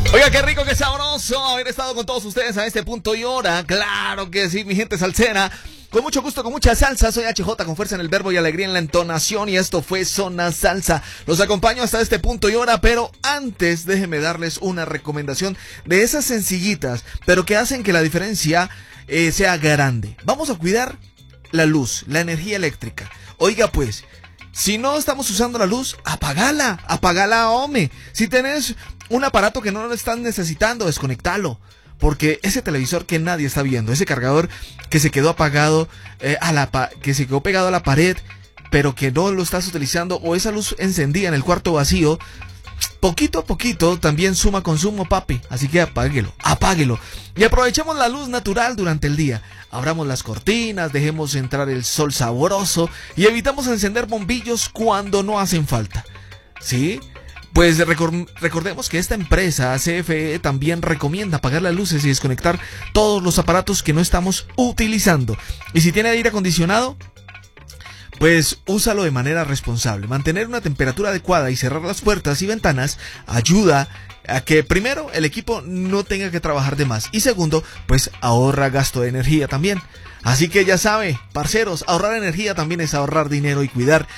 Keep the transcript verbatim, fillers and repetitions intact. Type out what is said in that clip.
Oiga, qué rico, qué sabroso haber estado con todos ustedes a este punto y hora. Claro que sí, mi gente salsera. Con mucho gusto, con mucha salsa. Soy H J, con fuerza en el verbo y alegría en la entonación. Y esto fue Zona Salsa. Los acompaño hasta este punto y hora. Pero antes, déjenme darles una recomendación de esas sencillitas, pero que hacen que la diferencia eh, sea grande. Vamos a cuidar la luz, la energía eléctrica. Oiga pues, si no estamos usando la luz, apagala, apagala, hombre. Si tenés un aparato que no lo están necesitando, desconectalo. Porque ese televisor que nadie está viendo, ese cargador que se quedó apagado, eh, a la pa- que se quedó pegado a la pared, pero que no lo estás utilizando, o esa luz encendida en el cuarto vacío, poquito a poquito también suma consumo, papi. Así que apáguelo, apáguelo. Y aprovechemos la luz natural durante el día. Abramos las cortinas, dejemos entrar el sol sabroso y evitamos encender bombillos cuando no hacen falta. ¿Sí? Pues recor- recordemos que esta empresa C F E también recomienda apagar las luces y desconectar todos los aparatos que no estamos utilizando. Y si tiene aire acondicionado, pues úsalo de manera responsable. Mantener una temperatura adecuada y cerrar las puertas y ventanas ayuda a que, primero, el equipo no tenga que trabajar de más. Y segundo, pues ahorra gasto de energía también. Así que ya sabe, parceros, ahorrar energía también es ahorrar dinero y cuidar